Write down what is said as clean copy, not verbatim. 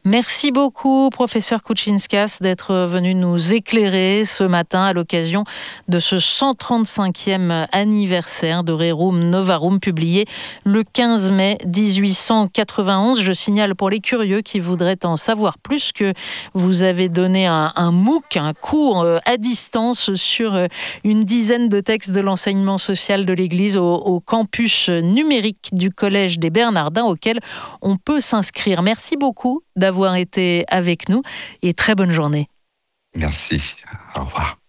Merci beaucoup, professeur Kouchinskas, d'être venu nous éclairer ce matin à l'occasion de ce 135e anniversaire de Rerum Novarum, publié le 15 mai 1891. Je signale pour les curieux qui voudraient en savoir plus que vous avez donné un MOOC, un cours à distance sur une dizaine de textes de l'enseignement social de l'Église au campus numérique du Collège des Bernardins, auquel on peut s'inscrire. Merci beaucoup d'avoir été avec nous et très bonne journée. Merci. Au revoir.